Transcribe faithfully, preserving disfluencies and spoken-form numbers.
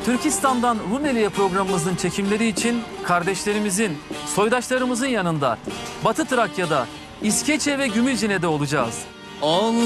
Türkistan'dan Rumeli'ye programımızın çekimleri için kardeşlerimizin, soydaşlarımızın yanında Batı Trakya'da, İskeçe ve Gümülcine'de olacağız. Allah.